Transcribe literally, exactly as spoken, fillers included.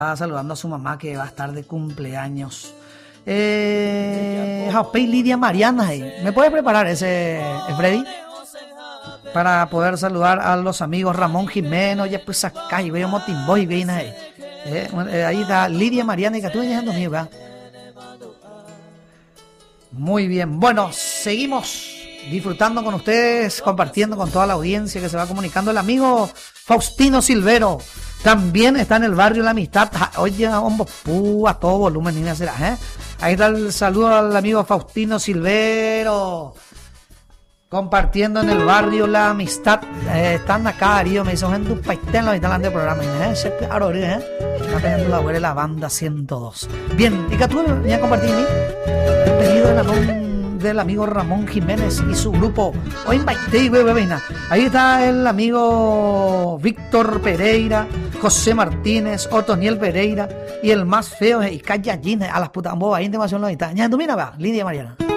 saludando a su mamá que va a estar de cumpleaños. Eh, Jaupey Lidia Mariana, ¿me puede preparar ese, Freddy? Para poder saludar a los amigos Ramón Jimeno, ya pues acá y veo Motimboy, viene ahí. Eh, eh, ahí está Lidia Mariana y que tú vienes conmigo, ¿verdad? Muy bien, bueno, seguimos disfrutando con ustedes, compartiendo con toda la audiencia que se va comunicando. El amigo Faustino Silvero también está en el barrio La Amistad. Oye, hombre, pu, a todo volumen, niña, será, ¿eh? Ahí está el saludo al amigo Faustino Silvero, compartiendo en el barrio La Amistad. Eh, están acá, Darío, me hizo gente un paistén, lo están del programa, ¿eh? Se claro, ¿eh? Está teniendo la buena la banda ciento dos. Bien, y que tú me a compartir el pedido de Ramón, del amigo Ramón Jiménez y su grupo. Hoy invité, ahí está el amigo Víctor Pereira, José Martínez, Otoniel Pereira y el más feo, y Calla Gine, a las putas bobas, ahí en demasiado lo está. Ya, tú mira, va, Lidia Mariana.